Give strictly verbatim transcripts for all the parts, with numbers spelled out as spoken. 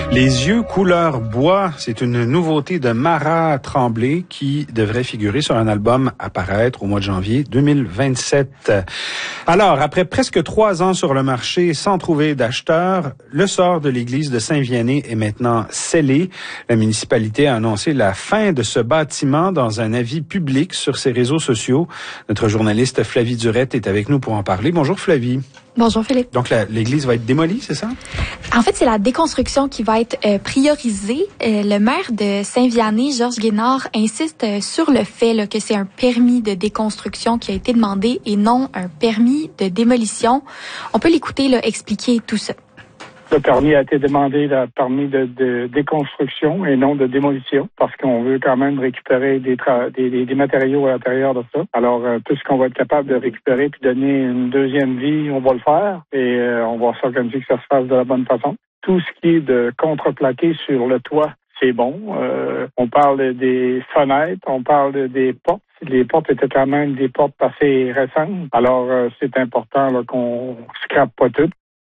Les yeux couleur bois, c'est une nouveauté de Mara Tremblay qui devrait figurer sur un album à paraître au mois de janvier deux mille vingt-sept. Alors, après presque trois ans sur le marché sans trouver d'acheteur, le sort de l'église de Saint-Vianney est maintenant scellé. La municipalité a annoncé la fin de ce bâtiment dans un avis public sur ses réseaux sociaux. Notre journaliste Flavie Durette est avec nous pour en parler. Bonjour Flavie. Bonjour Philippe. Donc la, l'église va être démolie, c'est ça? En fait, c'est la déconstruction qui va être euh, priorisée. Euh, le maire de Saint-Vianney, Georges Guénard, insiste euh, sur le fait là, que c'est un permis de déconstruction qui a été demandé et non un permis de démolition. On peut l'écouter là, expliquer tout ça. Le permis a été demandé, le permis de, de déconstruction et non de démolition, parce qu'on veut quand même récupérer des, tra- des, des, des matériaux à l'intérieur de ça. Alors, euh, tout ce qu'on va être capable de récupérer puis donner une deuxième vie, on va le faire et euh, on va s'organiser que ça se fasse de la bonne façon. Tout ce qui est de contreplaqué sur le toit, c'est bon. Euh, on parle des fenêtres, on parle des portes. Les portes étaient quand même des portes assez récentes. Alors, euh, c'est important là, qu'on scrape pas tout.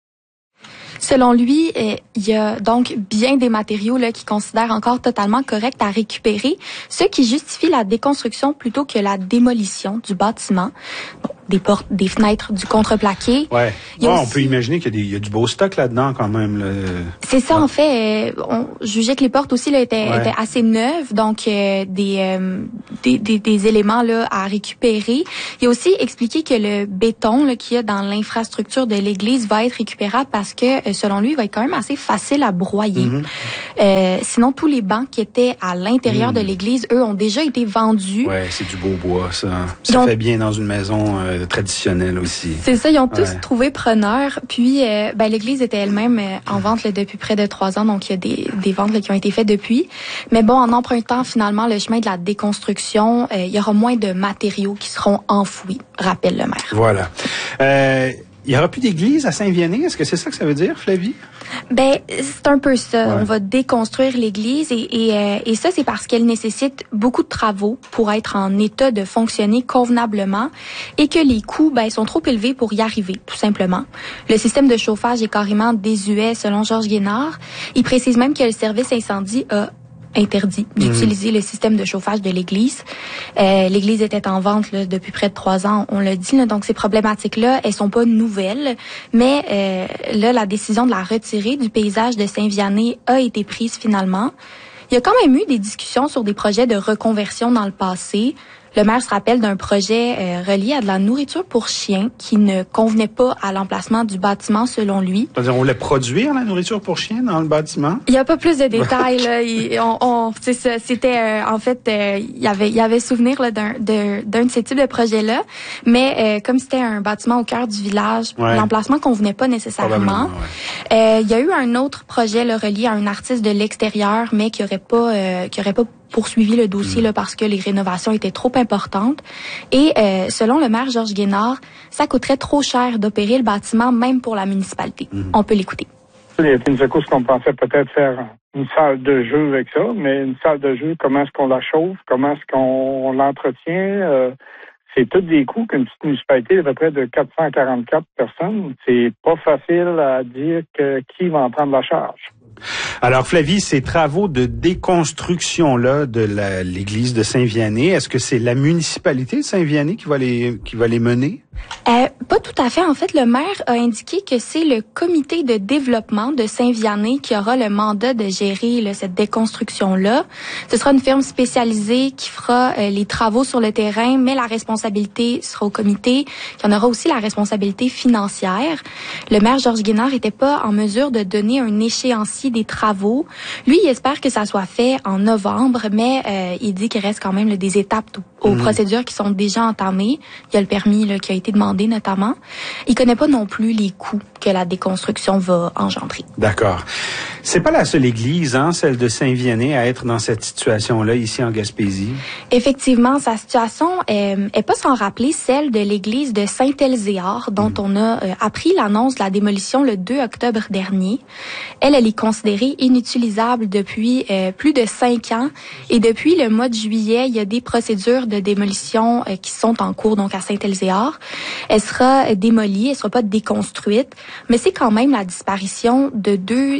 Selon lui, euh, il y a donc bien des matériaux là qu'il considère encore totalement corrects à récupérer, ce qui justifie la déconstruction plutôt que la démolition du bâtiment. Bon, des portes, des fenêtres, du contreplaqué. Ouais. Il y a Bon, aussi... on peut imaginer qu'il y a, des, il y a du beau stock là-dedans quand même. Là. C'est ça, ouais. en fait. Euh, on jugeait que les portes aussi là, étaient, ouais. étaient assez neuves, donc euh, des, euh, des, des des éléments là à récupérer. Il a aussi expliqué que le béton là, qu'il y a dans l'infrastructure de l'église va être récupérable parce que, euh, selon lui, il va être quand même assez facile à broyer. Mm-hmm. Euh, sinon, tous les bancs qui étaient à l'intérieur mm. de l'église, eux, ont déjà été vendus. Ouais, c'est du beau bois, ça. Ça donc, fait bien dans une maison euh, traditionnelle aussi. C'est ça, ils ont tous ouais. trouvé preneur. Puis, euh, ben, l'église était elle-même euh, en vente là, depuis près de trois ans, donc il y a des, des ventes là, qui ont été faites depuis. Mais bon, en empruntant finalement le chemin de la déconstruction, euh, il y aura moins de matériaux qui seront enfouis, rappelle le maire. Voilà. Euh, il y aura plus d'église à Saint-Vianney. Est-ce que c'est ça que ça veut dire, Flavie? Ben, c'est un peu ça. Ouais. On va déconstruire l'église et, et, euh, et ça, c'est parce qu'elle nécessite beaucoup de travaux pour être en état de fonctionner convenablement et que les coûts, ben, sont trop élevés pour y arriver, tout simplement. Le système de chauffage est carrément désuet, selon Georges Guénard. Il précise même que le service incendie a interdit d'utiliser mmh. le système de chauffage de l'église. Euh, l'église était en vente là, depuis près de trois ans, on l'a dit. Là, donc ces problématiques-là, elles sont pas nouvelles, mais euh, là, la décision de la retirer du paysage de Saint-Vianney a été prise finalement. Il y a quand même eu des discussions sur des projets de reconversion dans le passé. Le maire se rappelle d'un projet euh, relié à de la nourriture pour chiens qui ne convenait pas à l'emplacement du bâtiment selon lui. C'est-à-dire, on voulait produire la nourriture pour chiens dans le bâtiment? Il y a pas plus de détails là. Il, on, on, c'est ça, c'était euh, en fait, euh, il y avait, il y avait souvenir là d'un, de, d'un de ces types de projets-là, mais euh, comme c'était un bâtiment au cœur du village, ouais. l'emplacement convenait pas nécessairement. Ouais. Euh, il y a eu un autre projet là, relié à un artiste de l'extérieur, mais qui aurait pas, euh, qui aurait pas poursuivi le dossier mmh. là parce que les rénovations étaient trop importantes. Et euh, selon le maire Georges Guénard, ça coûterait trop cher d'opérer le bâtiment, même pour la municipalité. Mmh. On peut l'écouter. Il y a une secousse qu'on pensait peut-être faire une salle de jeu avec ça, mais une salle de jeu, comment est-ce qu'on la chauffe, comment est-ce qu'on l'entretient, euh, c'est tous des coûts qu'une petite municipalité d'à peu près de quatre cent quarante-quatre personnes. C'est pas facile à dire que qui va en prendre la charge. Alors, Flavie, ces travaux de déconstruction-là de la, l'église de Saint-Vianney, est-ce que c'est la municipalité de Saint-Vianney qui va les, qui va les mener? Euh, pas tout à fait. En fait, le maire a indiqué que c'est le comité de développement de Saint-Vianney qui aura le mandat de gérer là, cette déconstruction-là. Ce sera une firme spécialisée qui fera euh, les travaux sur le terrain, mais la responsabilité sera au comité. Il y en aura aussi la responsabilité financière. Le maire Georges Guénard n'était pas en mesure de donner un échéancier des travaux. Lui, il espère que ça soit fait en novembre, mais euh, il dit qu'il reste quand même là, des étapes aux mmh. procédures qui sont déjà entamées. Il y a le permis là, qui a été demandé notamment. Il connaît pas non plus les coûts que la déconstruction va engendrer. D'accord. C'est pas la seule église, hein, celle de Saint-Vianney, à être dans cette situation-là ici en Gaspésie. Effectivement, sa situation est, est pas sans rappeler celle de l'église de Saint-Elzéar, dont mmh. on a euh, appris l'annonce de la démolition le deux octobre dernier. Elle, elle est considérée inutilisable depuis euh, plus de cinq ans et depuis le mois de juillet, il y a des procédures de démolition euh, qui sont en cours donc à Saint-Elzéar. Elle sera démolie, elle sera pas déconstruite, mais c'est quand même la disparition de deux églises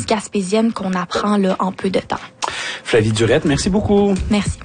gaspésienne qu'on apprend là en peu de temps. Flavie Durette, merci beaucoup. Merci.